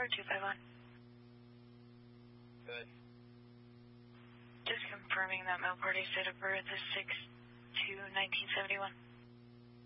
car 251. Good. Just confirming that mail party date of birth is 6/2/1971.